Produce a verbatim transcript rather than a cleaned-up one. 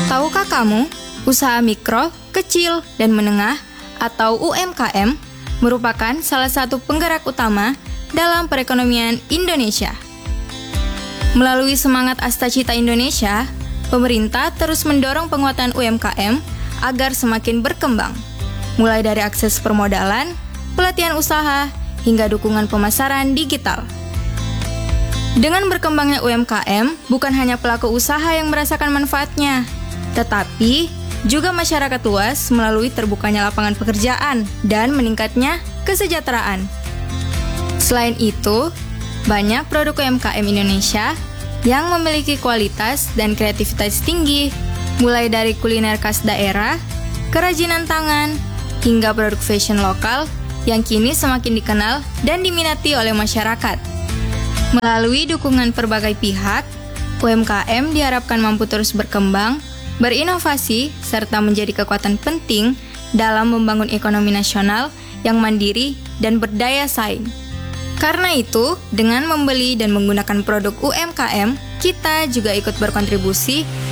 Tahukah kamu, usaha mikro, kecil, dan menengah atau U M K M merupakan salah satu penggerak utama dalam perekonomian Indonesia. Melalui semangat Astacita Indonesia, pemerintah terus mendorong penguatan U M K M agar semakin berkembang, mulai dari akses permodalan, pelatihan usaha, hingga dukungan pemasaran digital. Dengan berkembangnya U M K M, bukan hanya pelaku usaha yang merasakan manfaatnya, tetapi juga masyarakat luas melalui terbukanya lapangan pekerjaan dan meningkatnya kesejahteraan. Selain itu, banyak produk U M K M Indonesia yang memiliki kualitas dan kreativitas tinggi, mulai dari kuliner khas daerah, kerajinan tangan, hingga produk fashion lokal yang kini semakin dikenal dan diminati oleh masyarakat. Melalui dukungan berbagai pihak, U M K M diharapkan mampu terus berkembang, berinovasi, serta menjadi kekuatan penting dalam membangun ekonomi nasional yang mandiri dan berdaya saing. Karena itu, dengan membeli dan menggunakan produk U M K M, kita juga ikut berkontribusi